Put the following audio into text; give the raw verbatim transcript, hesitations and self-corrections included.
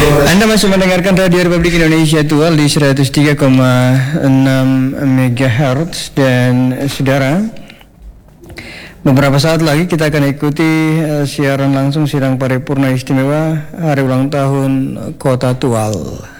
Anda masih mendengarkan Radio Republik Indonesia Tual di seratus tiga koma enam megahertz dan saudara, beberapa saat lagi kita akan ikuti uh, siaran langsung sidang paripurna istimewa hari ulang tahun Kota Tual.